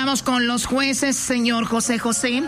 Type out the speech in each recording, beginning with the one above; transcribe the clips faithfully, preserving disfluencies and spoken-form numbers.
vamos con los jueces, señor José José.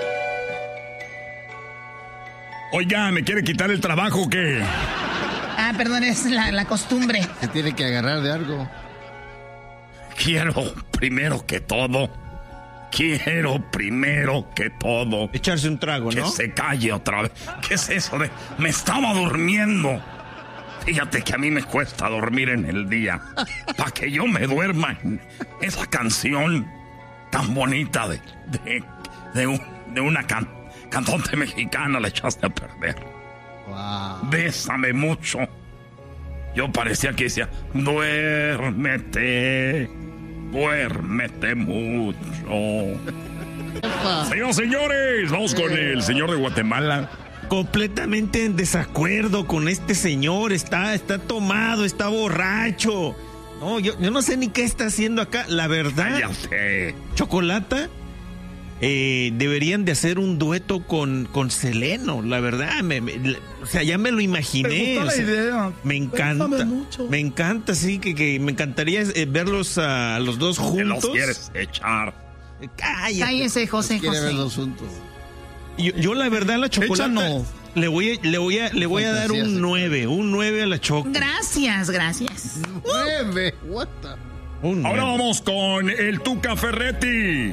Oiga, ¿me quiere quitar el trabajo o qué? Ah, perdón, es la, la costumbre. Se tiene que agarrar de algo. Quiero, primero que todo, quiero primero que todo... echarse un trago, ¿no? Que se calle otra vez. ¿Qué es eso de... me estaba durmiendo? Fíjate que a mí me cuesta dormir en el día. Para que yo me duerma en esa canción tan bonita de... de, de, un, de una can, cantante mexicana la echaste a perder. Wow. Bésame mucho. Yo parecía que decía, duérmete, duérmete mucho. Señoras y señores, vamos con el señor de Guatemala. Completamente en desacuerdo con este señor. Está, está tomado, está borracho. No, yo, yo no sé ni qué está haciendo acá. La verdad, Ya sé. Chocolata, eh, deberían de hacer un dueto con, con Seleno. La verdad, me, me, o sea, ya me lo imaginé. Me gusta o sea, la idea. Me encanta. Bésame mucho. Me encanta, sí, que, que me encantaría eh, verlos a los dos juntos. ¿Qué los quieres echar? Cállate. Cállese, José Quiere José. verlos juntos. Yo, yo la verdad, la Chocolata, no. le voy a, le voy a, le voy a dar Fantasías. un nueve, un nueve a la Choco. Gracias, gracias. Nueve. What the... Un Ahora nueve. vamos con el Tuca Ferretti.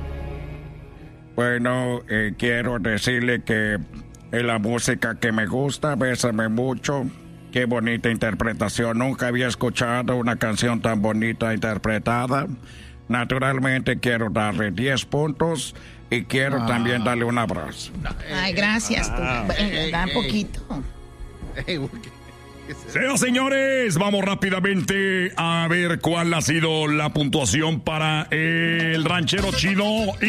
Bueno, eh, quiero decirle que es la música que me gusta, bésame mucho. Qué bonita interpretación. Nunca había escuchado una canción tan bonita interpretada. Naturalmente quiero darle diez puntos y quiero Ah. también darle un abrazo. Ay, gracias. Tú. Bueno, da ey, poquito. Ey, güey, ¿qué- qué es eso? Señoras, señores, vamos rápidamente a ver cuál ha sido la puntuación para el ranchero chido.